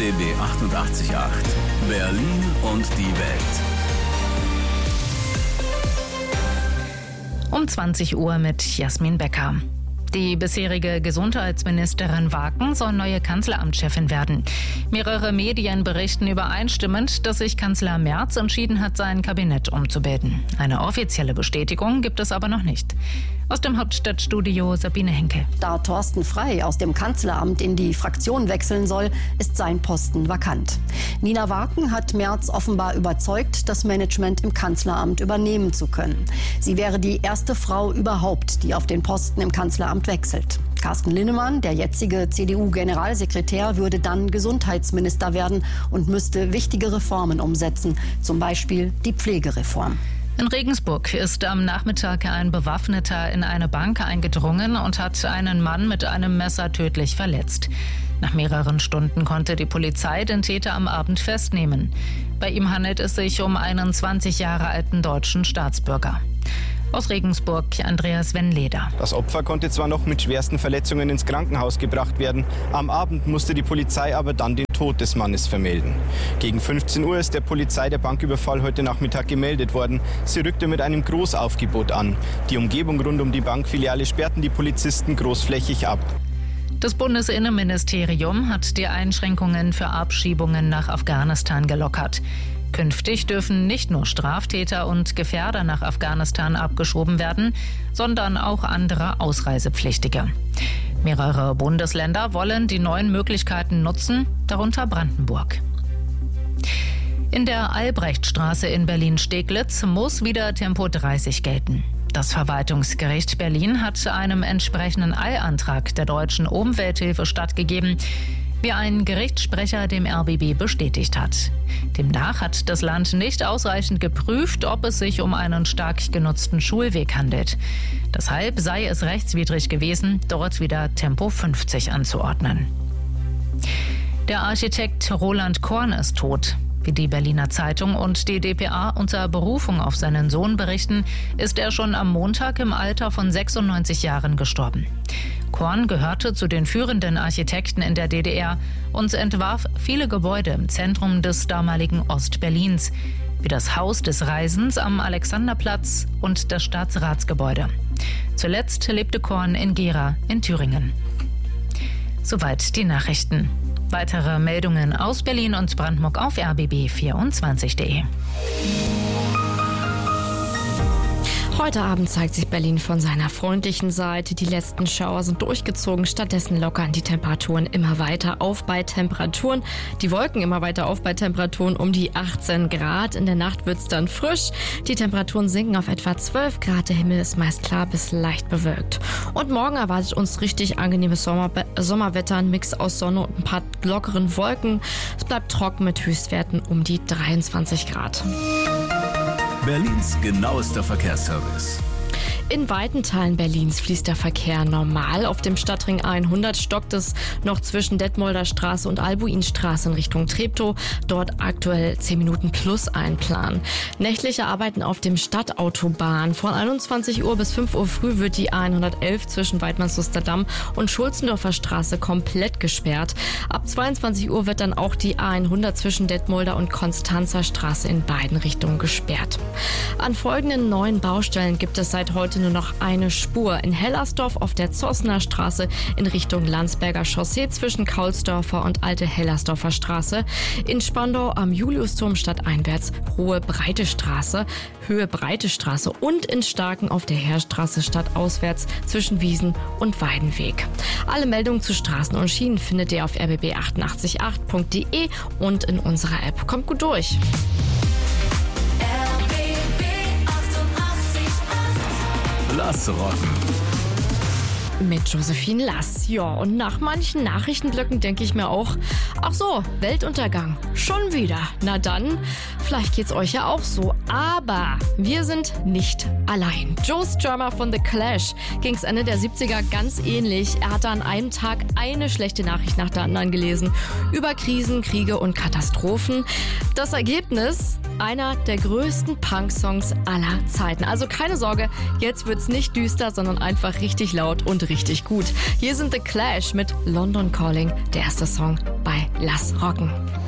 RBB 88.8 Berlin und die Welt. Um 20 Uhr mit Jasmin Becker. Die bisherige Gesundheitsministerin Waken soll neue Kanzleramtschefin werden. Mehrere Medien berichten übereinstimmend, dass sich Kanzler Merz entschieden hat, sein Kabinett umzubilden. Eine offizielle Bestätigung gibt es aber noch nicht. Aus dem Hauptstadtstudio Sabine Henke. Da Thorsten Frey aus dem Kanzleramt in die Fraktion wechseln soll, ist sein Posten vakant. Nina Waken hat Merz offenbar überzeugt, das Management im Kanzleramt übernehmen zu können. Sie wäre die erste Frau überhaupt, die auf den Posten im Kanzleramt wechselt. Carsten Linnemann, der jetzige CDU-Generalsekretär, würde dann Gesundheitsminister werden und müsste wichtige Reformen umsetzen, zum Beispiel die Pflegereform. In Regensburg ist am Nachmittag ein Bewaffneter in eine Bank eingedrungen und hat einen Mann mit einem Messer tödlich verletzt. Nach mehreren Stunden konnte die Polizei den Täter am Abend festnehmen. Bei ihm handelt es sich um einen 20 Jahre alten deutschen Staatsbürger. Aus Regensburg Andreas Wenleder. Das Opfer konnte zwar noch mit schwersten Verletzungen ins Krankenhaus gebracht werden. Am Abend musste die Polizei aber dann den Tod des Mannes vermelden. Gegen 15 Uhr ist der Polizei der Banküberfall heute Nachmittag gemeldet worden. Sie rückte mit einem Großaufgebot an. Die Umgebung rund um die Bankfiliale sperrten die Polizisten großflächig ab. Das Bundesinnenministerium hat die Einschränkungen für Abschiebungen nach Afghanistan gelockert. Künftig dürfen nicht nur Straftäter und Gefährder nach Afghanistan abgeschoben werden, sondern auch andere Ausreisepflichtige. Mehrere Bundesländer wollen die neuen Möglichkeiten nutzen, darunter Brandenburg. In der Albrechtstraße in Berlin-Steglitz muss wieder Tempo 30 gelten. Das Verwaltungsgericht Berlin hat einem entsprechenden Eilantrag der Deutschen Umwelthilfe stattgegeben, wie ein Gerichtssprecher dem RBB bestätigt hat. Demnach hat das Land nicht ausreichend geprüft, ob es sich um einen stark genutzten Schulweg handelt. Deshalb sei es rechtswidrig gewesen, dort wieder Tempo 50 anzuordnen. Der Architekt Roland Korn ist tot. Wie die Berliner Zeitung und die dpa unter Berufung auf seinen Sohn berichten, ist er schon am Montag im Alter von 96 Jahren gestorben. Korn gehörte zu den führenden Architekten in der DDR und entwarf viele Gebäude im Zentrum des damaligen Ostberlins, wie das Haus des Reisens am Alexanderplatz und das Staatsratsgebäude. Zuletzt lebte Korn in Gera in Thüringen. Soweit die Nachrichten. Weitere Meldungen aus Berlin und Brandenburg auf rbb24.de. Heute Abend zeigt sich Berlin von seiner freundlichen Seite. Die letzten Schauer sind durchgezogen. Stattdessen lockern die Temperaturen immer weiter auf bei Temperaturen. Die Wolken immer weiter auf bei Temperaturen um die 18 Grad. In der Nacht wird es dann frisch. Die Temperaturen sinken auf etwa 12 Grad. Der Himmel ist meist klar bis leicht bewölkt. Und morgen erwartet uns richtig angenehmes Sommerwetter. Ein Mix aus Sonne und ein paar lockeren Wolken. Es bleibt trocken mit Höchstwerten um die 23 Grad. Berlins genauester Verkehrsservice. In weiten Teilen Berlins fließt der Verkehr normal. Auf dem Stadtring 100 stockt es noch zwischen Detmolder Straße und Albuinstraße in Richtung Treptow. Dort aktuell 10 Minuten plus einplanen. Nächtliche Arbeiten auf dem Stadtautobahn. Von 21 Uhr bis 5 Uhr früh wird die A111 zwischen Weidmannsluster Damm und Schulzendorfer Straße komplett gesperrt. Ab 22 Uhr wird dann auch die A100 zwischen Detmolder und Konstanzer Straße in beiden Richtungen gesperrt. An folgenden neuen Baustellen gibt es seit heute nur noch eine Spur. In Hellersdorf auf der Zossener Straße in Richtung Landsberger Chaussee zwischen Kaulsdorfer und Alte Hellersdorfer Straße. In Spandau am Juliusturm stadteinwärts Höhe Breite Straße und in Starken auf der Heerstraße stadtauswärts zwischen Wiesen und Weidenweg. Alle Meldungen zu Straßen und Schienen findet ihr auf rbb888.de und in unserer App. Kommt gut durch! Lass rocken. Mit Josephine Lass. Ja, und nach manchen Nachrichtenblöcken denke ich mir auch, ach so, Weltuntergang, schon wieder. Na dann, vielleicht geht's euch ja auch so. Aber wir sind nicht allein. Joe Strummer von The Clash ging's Ende der 70er ganz ähnlich. Er hatte an einem Tag eine schlechte Nachricht nach der anderen gelesen über Krisen, Kriege und Katastrophen. Das Ergebnis? einer der größten Punk-Songs aller Zeiten. Also keine Sorge, jetzt wird's nicht düster, sondern einfach richtig laut und richtig gut. Hier sind The Clash mit London Calling, der erste Song bei Lass Rocken.